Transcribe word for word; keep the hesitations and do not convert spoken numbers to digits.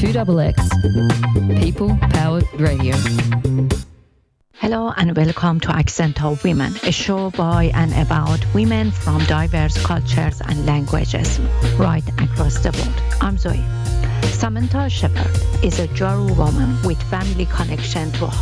two X X. People Powered Radio. Hello and welcome to Accent of Women, a show by and about women from diverse cultures and languages right across the world. I'm Zoe. Samantha Shepherd is a Jaru woman with family connection to